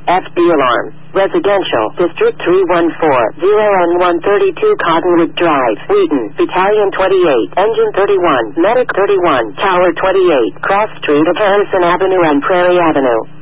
FD alarm. Residential, District 314, 0N132 Cottonwood Drive, Wheaton, Battalion 28, Engine 31, Medic 31, Tower 28, Cross Street of Harrison Avenue and Prairie Avenue.